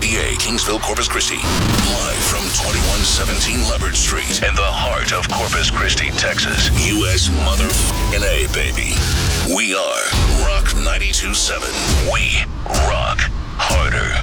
KBBA, Kingsville, Corpus Christi. Live from 2117 Leopard Street in the heart of Corpus Christi, Texas. U.S. motherfucking A, baby. We are Rock 92.7. We rock harder.